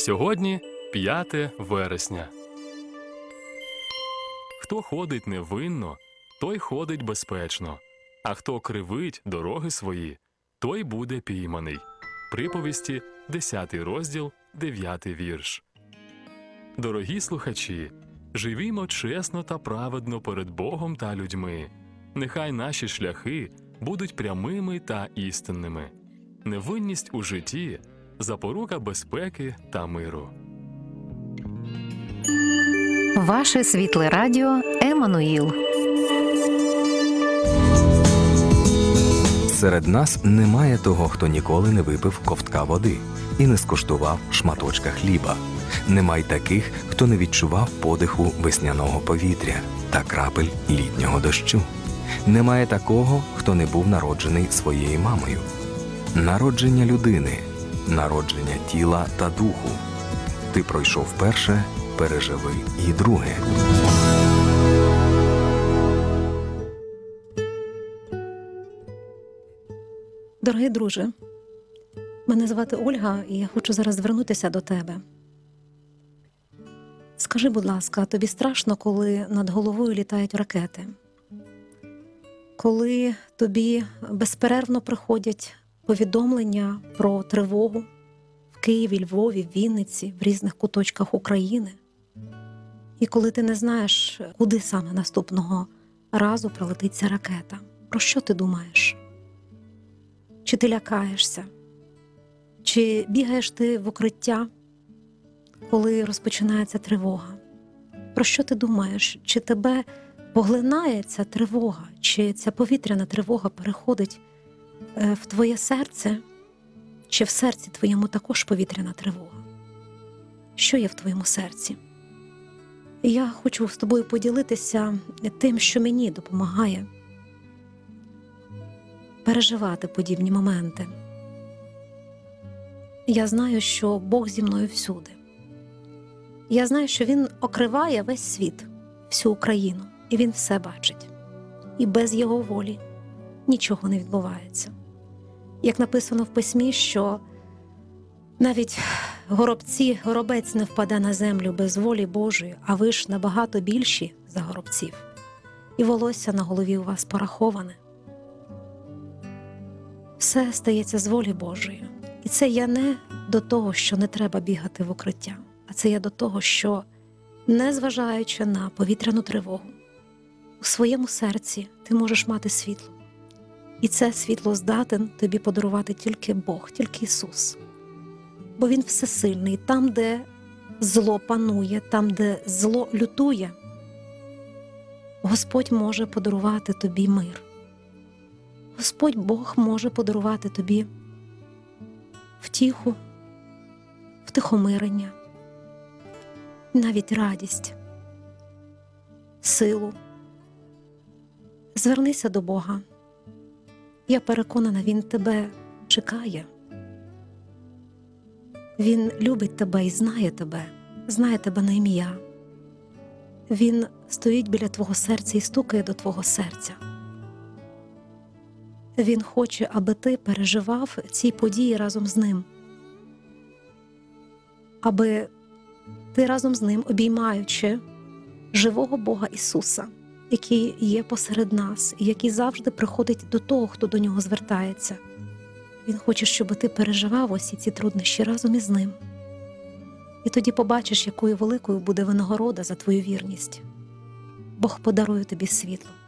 Сьогодні 5 вересня. Хто ходить невинно, той ходить безпечно, а хто кривить дороги свої, той буде пійманий. Приповісті, 10 розділ, 9 вірш. Дорогі слухачі, живімо чесно та праведно перед Богом та людьми. Нехай наші шляхи будуть прямими та істинними. Невинність у житті – запорука безпеки та миру. Ваше світле радіо Еммануїл. Серед нас немає того, хто ніколи не випив ковтка води і не скуштував шматочка хліба. Немає таких, хто не відчував подиху весняного повітря та крапель літнього дощу. Немає такого, хто не був народжений своєю мамою. Народження людини, народження тіла та духу. Ти пройшов перше, переживи і друге. Дорогий друже, мене звати Ольга, і я хочу зараз звернутися до тебе. Скажи, будь ласка, тобі страшно, коли над головою літають ракети? Коли тобі безперервно приходять повідомлення про тривогу в Києві, Львові, Вінниці, в різних куточках України? І коли ти не знаєш, куди саме наступного разу прилетить ця ракета? Про що ти думаєш? Чи ти лякаєшся? Чи бігаєш ти в укриття, коли розпочинається тривога? Про що ти думаєш? Чи тебе поглинає ця тривога? Чи ця повітряна тривога переходить в твоє серце? Чи в серці твоєму також повітряна тривога? Що є в твоєму серці? І я хочу з тобою поділитися тим, що мені допомагає переживати подібні моменти. Я знаю, що Бог зі мною всюди. Я знаю, що Він окриває весь світ, всю Україну, і Він все бачить. І без Його волі нічого не відбувається. Як написано в Письмі, що навіть горобець не впаде на землю без волі Божої, а ви ж набагато більші за горобців. І волосся на голові у вас пораховане. Все стається з волі Божої. І це я не до того, що не треба бігати в укриття, а це я до того, що, незважаючи на повітряну тривогу, у своєму серці ти можеш мати світло. І це світло здатен тобі подарувати тільки Бог, тільки Ісус. Бо Він всесильний. Там, де зло панує, там, де зло лютує, Господь може подарувати тобі мир. Господь Бог може подарувати тобі втіху, втихомирення, навіть радість, силу. Звернися до Бога. Я переконана, Він тебе чекає. Він любить тебе і знає тебе на ім'я. Він стоїть біля твого серця і стукає до твого серця. Він хоче, аби ти переживав ці події разом з Ним. Аби ти разом з Ним, обіймаючи живого Бога Ісуса, який є посеред нас і який завжди приходить до того, хто до Нього звертається. Він хоче, щоб ти переживав усі ці труднощі разом із Ним. І тоді побачиш, якою великою буде винагорода за твою вірність. Бог подарує тобі світло.